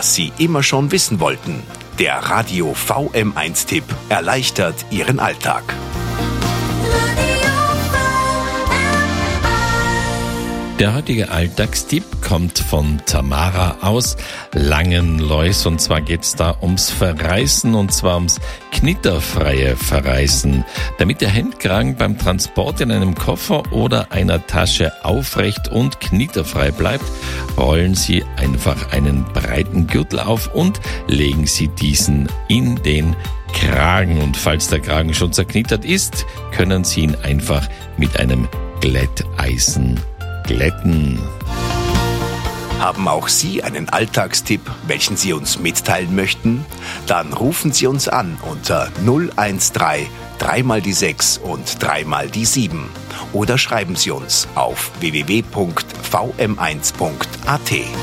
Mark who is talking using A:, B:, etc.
A: was Sie immer schon wissen wollten. Der Radio VM1-Tipp erleichtert Ihren Alltag.
B: Der heutige Alltagstipp kommt von Tamara aus Langenlois, und zwar geht's da ums Verreißen, und zwar ums knitterfreie Verreißen. Damit der Hemdkragen beim Transport in einem Koffer oder einer Tasche aufrecht und knitterfrei bleibt, rollen Sie einfach einen breiten Gürtel auf und legen Sie diesen in den Kragen. Und falls der Kragen schon zerknittert ist, können Sie ihn einfach mit einem Glätteisen glätten.
A: Haben auch Sie einen Alltagstipp, welchen Sie uns mitteilen möchten? Dann rufen Sie uns an unter 013 3 mal die 6 und 3 mal die 7 oder schreiben Sie uns auf www.vm1.at.